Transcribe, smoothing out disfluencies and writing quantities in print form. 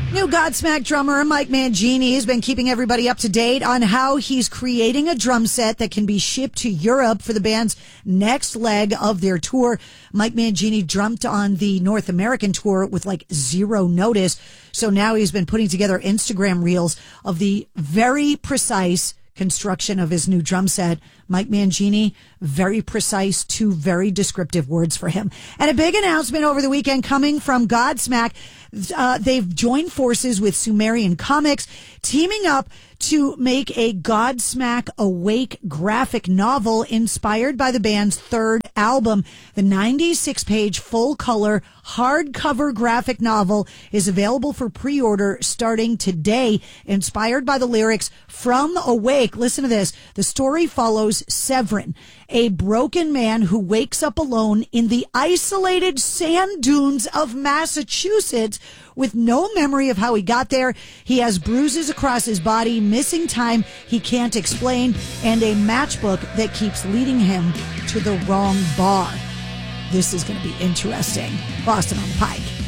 New Godsmack drummer Mike Mangini has been keeping everybody up to date on how he's creating a drum set that can be shipped to Europe for the band's next leg of their tour. Mike Mangini jumped on the North American tour with like zero notice. So now he's been putting together Instagram reels of the very precise construction of his new drum set. Mike Mangini, very precise, two very descriptive words for him. And a big announcement over the weekend coming from Godsmack. They've joined forces with Sumerian Comics, teaming up to make a Godsmack Awake graphic novel inspired by the band's third album. The 96-page full-color hardcover graphic novel is available for pre-order starting today, inspired by the lyrics from Awake. Listen to this. The story follows Severin, a broken man who wakes up alone in the isolated sand dunes of Massachusetts with no memory of how he got there. He has bruises across his body, missing time he can't explain, and a matchbook that keeps leading him to the wrong bar. This is going to be interesting. Boston on the Pike.